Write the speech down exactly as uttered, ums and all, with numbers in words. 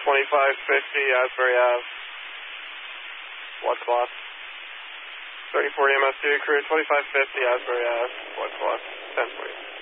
twenty-five fifty Asbury Ave. Watch clock. thirty forty M S two crew, twenty-five fifty Asbury Ave. Watch clock. ten forty.